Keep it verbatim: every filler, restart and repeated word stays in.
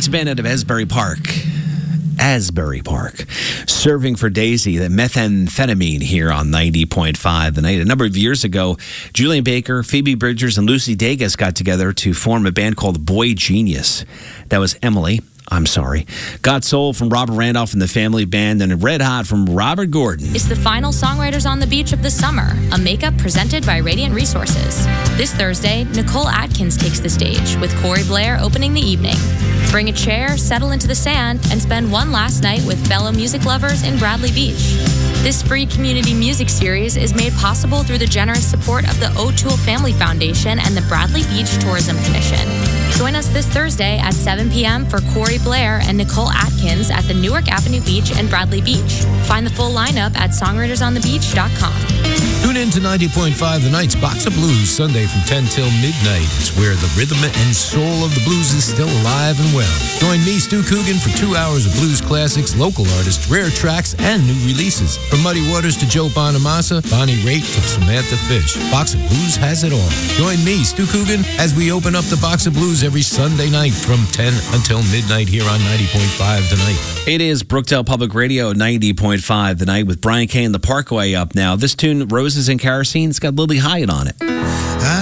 That's a band out of Asbury Park. Asbury Park. Serving for Daisy, the methamphetamine here on ninety point five The Night. A number of years ago, Julian Baker, Phoebe Bridgers, and Lucy Dacus got together to form a band called Boy Genius. That was Emily. I'm sorry. Got Soul from Robert Randolph and the Family Band, and Red Hot from Robert Gordon. It's the final Songwriters on the Beach of the summer, a makeup presented by Radiant Resources. This Thursday, Nicole Atkins takes the stage, with Corey Blair opening the evening. Bring a chair, settle into the sand, and spend one last night with fellow music lovers in Bradley Beach. This free community music series is made possible through the generous support of the O'Toole Family Foundation and the Bradley Beach Tourism Commission. Join us this Thursday at seven p.m. for Corey Blair and Nicole Atkins at the Newark Avenue Beach and Bradley Beach. Find the full lineup at songwriters on the beach dot com. Tune in to ninety point five The Night's Box of Blues, Sunday from ten till midnight. It's where the rhythm and soul of the blues is still alive and well. Join me, Stu Coogan, for two hours of blues classics, local artists, rare tracks, and new releases. From Muddy Waters to Joe Bonamassa, Bonnie Raitt to Samantha Fish, Box of Blues has it all. Join me, Stu Coogan, as we open up the Box of Blues every Sunday night from ten until midnight here on ninety point five The Night. It is Brookdale Public Radio, ninety point five The Night, with Brian Kay and the Parkway up now. This tune, Roses and Kerosene, it's got Lily Hyatt on it.